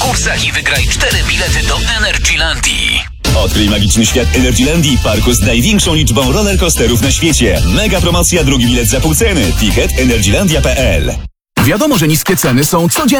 konkursach i wygraj 4 bilety do Energylandii. Odkryj magiczny świat Energylandii, parku z największą liczbą rollercoasterów na świecie. Mega promocja, drugi bilet za pół ceny. Ticket energylandia.pl. Wiadomo, że niskie ceny są codzienne.